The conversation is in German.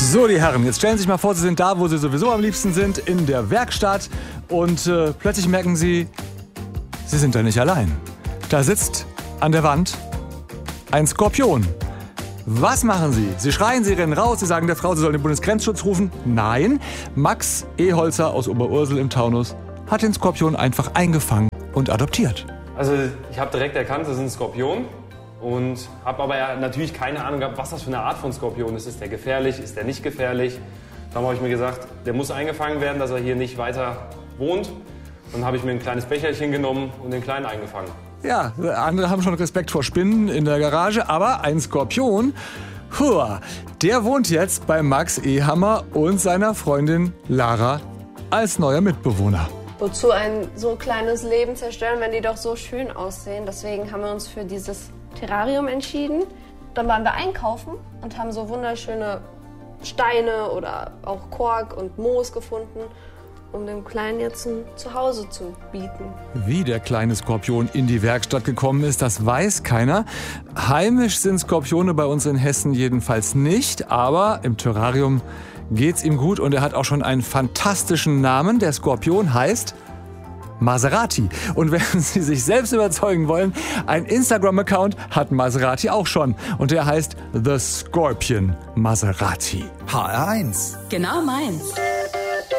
So, die Herren, jetzt stellen Sie sich mal vor, Sie sind da, wo Sie sowieso am liebsten sind, in der Werkstatt. Und plötzlich merken Sie, Sie sind da nicht allein. Da sitzt an der Wand ein Skorpion. Was machen Sie? Sie schreien, Sie rennen raus, Sie sagen der Frau, sie soll den Bundesgrenzschutz rufen. Nein, Max Eholzer aus Oberursel im Taunus hat den Skorpion einfach eingefangen und adoptiert. Also ich habe direkt erkannt, das ist ein Skorpion und habe aber ja natürlich keine Ahnung gehabt, was das für eine Art von Skorpion ist. Ist der gefährlich, ist der nicht gefährlich? Dann habe ich mir gesagt, der muss eingefangen werden, dass er hier nicht weiter wohnt. Dann habe ich mir ein kleines Becherchen genommen und den Kleinen eingefangen. Ja, andere haben schon Respekt vor Spinnen in der Garage, aber ein Skorpion, der wohnt jetzt bei Max Ehammer und seiner Freundin Lara als neuer Mitbewohner. Wozu ein so kleines Leben zerstören, wenn die doch so schön aussehen? Deswegen haben wir uns für dieses Terrarium entschieden. Dann waren wir einkaufen und haben so wunderschöne Steine oder auch Kork und Moos gefunden, um dem Kleinen jetzt ein Zuhause zu bieten. Wie der kleine Skorpion in die Werkstatt gekommen ist, das weiß keiner. Heimisch sind Skorpione bei uns in Hessen jedenfalls nicht, aber im Terrarium geht's ihm gut und er hat auch schon einen fantastischen Namen. Der Skorpion heißt Maserati. Und wenn Sie sich selbst überzeugen wollen, ein Instagram-Account hat Maserati auch schon. Und der heißt The Scorpion Maserati. HR1. Genau meins.